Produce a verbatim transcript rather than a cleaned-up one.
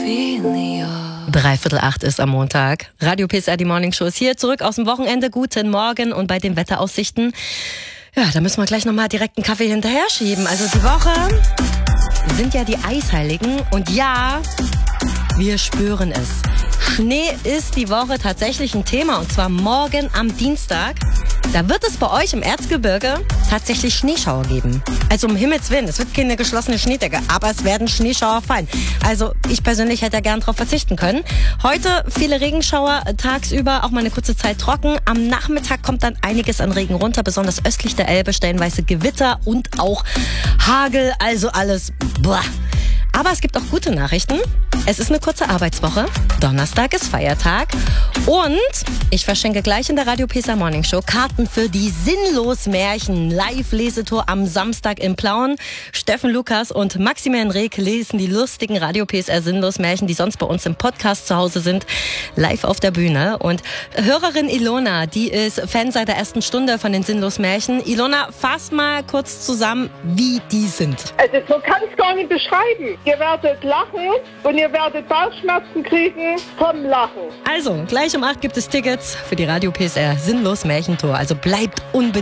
Dreiviertel acht ist am Montag. Radio P S R, die Morning Show ist hier, zurück aus dem Wochenende. Guten Morgen und bei den Wetteraussichten, ja, da müssen wir gleich nochmal direkt einen Kaffee hinterher schieben. Also die Woche sind ja die Eisheiligen und ja, wir spüren es. Schnee ist die Woche tatsächlich ein Thema und zwar morgen am Dienstag. Da wird es bei euch im Erzgebirge tatsächlich Schneeschauer geben. Also um Himmels Willen, es wird keine geschlossene Schneedecke, aber es werden Schneeschauer fallen. Also ich persönlich hätte ja gern darauf verzichten können. Heute viele Regenschauer, tagsüber auch mal eine kurze Zeit trocken. Am Nachmittag kommt dann einiges an Regen runter, besonders östlich der Elbe, stellenweise Gewitter und auch Hagel, also alles boah. Aber es gibt auch gute Nachrichten. Es ist eine kurze Arbeitswoche. Donnerstag ist Feiertag. Und ich verschenke gleich in der Radio P S R Morning Show Karten für die Sinnlos-Märchen Live-Lesetour am Samstag in Plauen. Steffen Lukas und Maximilian Rehk lesen die lustigen Radio P S R Sinnlos-Märchen, die sonst bei uns im Podcast zu Hause sind, live auf der Bühne. Und Hörerin Ilona, die ist Fan seit der ersten Stunde von den Sinnlos-Märchen. Ilona, fass mal kurz zusammen, wie die sind. Also man kann es gar nicht beschreiben. Ihr werdet lachen und ihr werdet Bauchschmerzen kriegen vom Lachen. Also, gleich um acht gibt es Tickets für die Radio P S R Sinnlos Märchentour. Also bleibt unbedingt